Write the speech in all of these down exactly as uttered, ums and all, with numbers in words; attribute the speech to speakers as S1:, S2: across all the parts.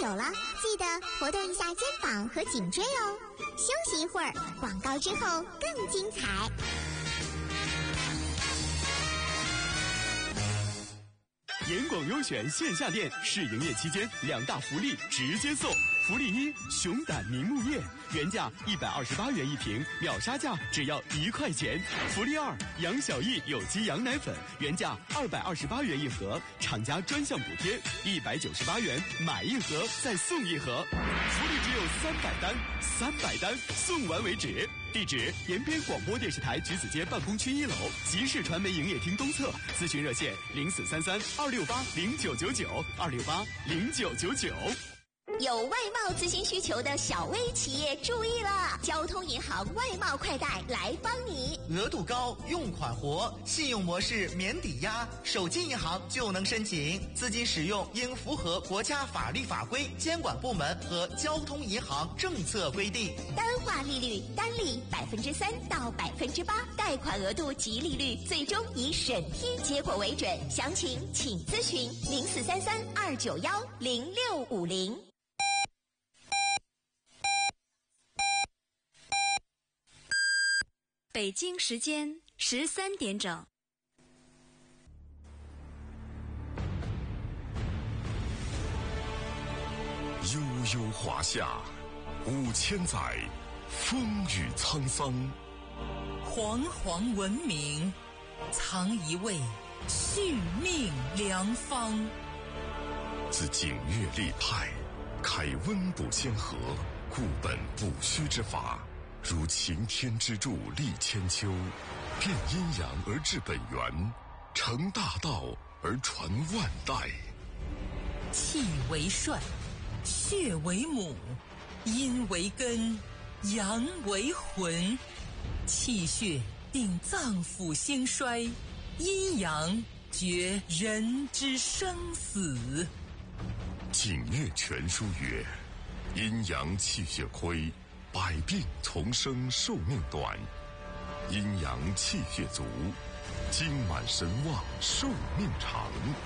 S1: 久了，记得活动一下肩膀和颈椎哦。休息一会儿，广告之后更精彩。
S2: 严广优选线下店试营业期间两大福利直接送。福利一：熊胆凝木液，原价一百二十八元一瓶，秒杀价只要一块钱。福利二：杨小艺有机羊奶粉，原价二百二十八元一盒，厂家专项补贴一百九十八元，买一盒再送一盒。福利只有三百单，三百单送完为止。地址：延边广播电视台橘子街办公区一楼，集市传媒营业厅东侧。咨询热线：零四三三二六八零九九九二六八零九九九。
S3: 有外贸资金需求的小微企业注意了，交通银行外贸快贷来帮你。
S4: 额度高，用款活，信用模式免抵押，手机银行就能申请。资金使用应符合国家法律法规、监管部门和交通银行政策规定。
S3: 单化利率单利百分之三到百分之八，贷款额度及利率最终以审批结果为准。详情请咨询零四三三二九幺零六五零。
S5: 北京时间十三点整。
S6: 悠悠华夏，五千载，风雨沧桑。
S7: 煌煌文明，藏一位续命良方。
S6: 自景岳立派，开温补先河，固本补虚之法。如擎天之柱立千秋，变阴阳而治本源，成大道而传万代。
S7: 气为帅，血为母，阴为根，阳为魂。气血定脏腑兴衰，阴阳决人之生死。
S6: 景岳全书曰：阴阳气血亏，百病丛生，寿命短；阴阳气血足，精满神旺，寿命长。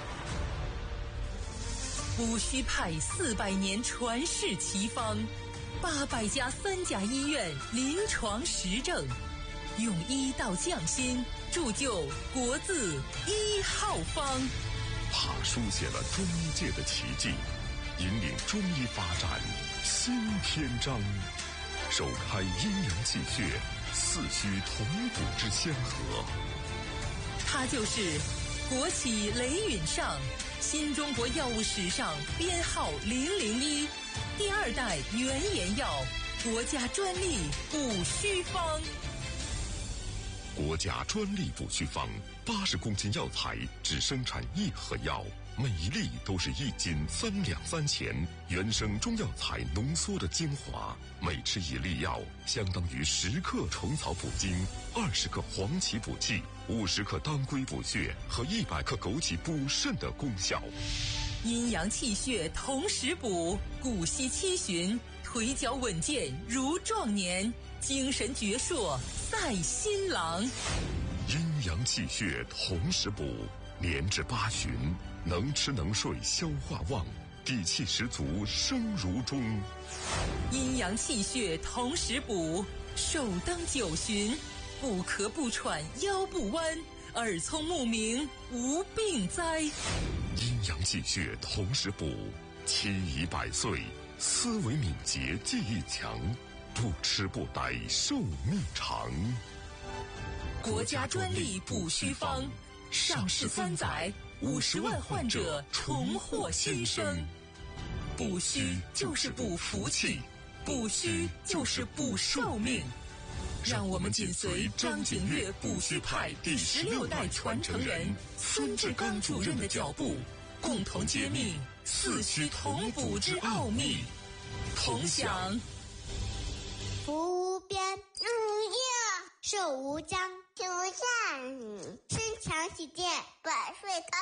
S7: 补虚派四百年传世奇方，八百家三甲医院临床实证，用医道匠心，铸就国字一号方。
S6: 他书写了中医界的奇迹，引领中医发展新篇章。首开阴阳气血四虚同补之先河。
S7: 它就是国企雷允上，新中国药物史上编号零零一，第二代原研药，国家专利补虚方。
S6: 国家专利补虚方，八十公斤药材只生产一盒药，每一粒都是一斤三两三钱，原生中药材浓缩的精华，每吃一粒药相当于十克虫草补精，二十克黄芪补气，五十克当归补血和一百克枸杞补肾的功效。
S7: 阴阳气血同时补，骨息七旬，腿脚稳健如壮年，精神矍铄赛新郎。
S6: 阴阳气血同时补，连至八旬，能吃能睡，消化旺，底气十足，生如钟。
S7: 阴阳气血同时补，首登九旬，不咳不喘，腰不弯，耳聪目明，无病灾。
S6: 阴阳气血同时补，七宜百岁，思维敏捷，记忆强，不吃不呆，寿命长。
S7: 国家专利补虚方，上市三载，五十万患者重获新生。补虚就是补福气，补虚就是补寿命。让我们紧随张景岳补虚派第十六代传承人孙志刚主任的脚步，共同揭秘四虚同补之奥秘，同享。
S1: 福无边，日无夜，寿无疆，天无限，身强体健，百岁高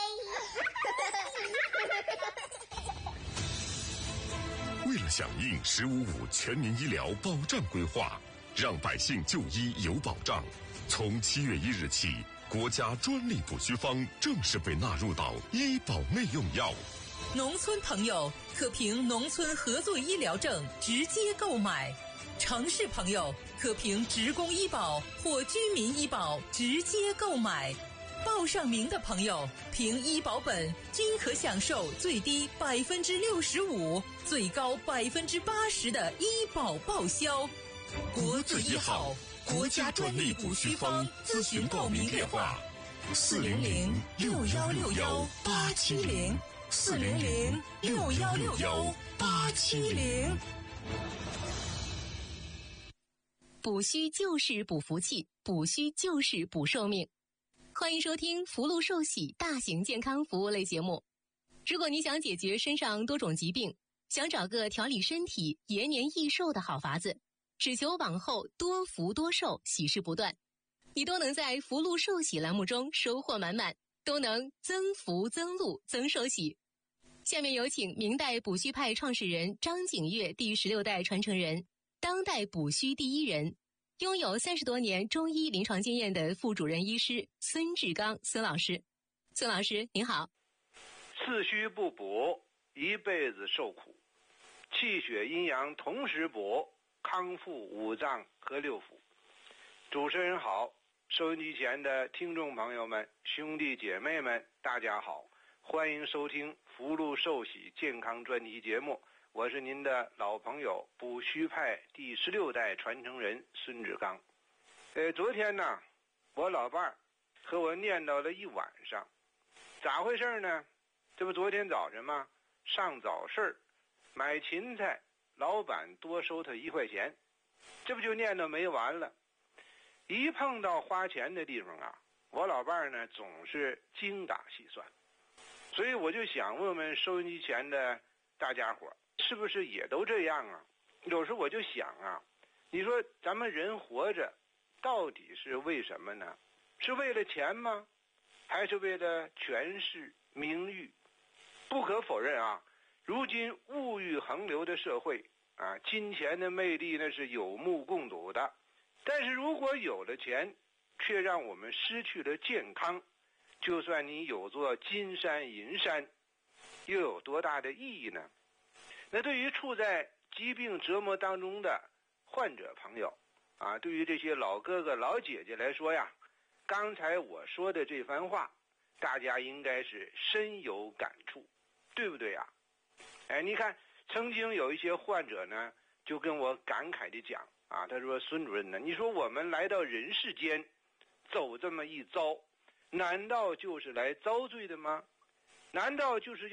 S6: 迁。为了响应“十五五”全民医疗保障规划，让百姓就医有保障，从七月一日起，国家专利补虚方正式被纳入到医保内用药。
S7: 农村朋友可凭农村合作医疗证直接购买，城市朋友可凭职工医保或居民医保直接购买。报上名的朋友凭医保本均可享受最低百分之六十五、最高百分之八十的医保报销。
S6: 国字一号国家专利补虚方咨询报名电话：四零零六幺六幺八七零，四零零六幺六幺八七零。
S8: 补虚就是补福气，补虚就是补寿命。欢迎收听福禄寿喜大型健康服务类节目。如果你想解决身上多种疾病，想找个调理身体、延年益寿的好法子，只求往后多福多寿，喜事不断，你都能在福禄寿喜栏目中收获满满，都能增福增禄增寿喜。下面有请明代补虚派创始人张景岳第十六代传承人，当代补虚第一人，拥有三十多年中医临床经验的副主任医师孙志刚孙老师。孙老师您好。
S9: 四虚不补，一辈子受苦；气血阴阳同时补，康复五脏和六腑。主持人好，收音机前的听众朋友们、兄弟姐妹们，大家好，欢迎收听福禄寿喜健康专题节目。我是您的老朋友补虚派第十六代传承人孙志刚。呃，昨天呢，我老伴儿和我念叨了一晚上，咋回事呢？这不昨天早晨吗？上早市买芹菜，老板多收他一块钱，这不就念叨没完了。一碰到花钱的地方啊，我老伴儿呢总是精打细算，所以我就想问问收音机前的大家伙，是不是也都这样啊？有时候我就想啊，你说咱们人活着到底是为什么呢？是为了钱吗？还是为了权势名誉？不可否认啊，如今物欲横流的社会啊，金钱的魅力那是有目共睹的。但是如果有了钱，却让我们失去了健康，就算你有座金山银山，又有多大的意义呢？那对于处在疾病折磨当中的患者朋友啊，对于这些老哥哥老姐姐来说呀，刚才我说的这番话，大家应该是深有感触，对不对呀？哎，你看，曾经有一些患者呢，就跟我感慨地讲啊，他说：“孙主任呢，你说我们来到人世间，走这么一遭，难道就是来遭罪的吗？难道就是要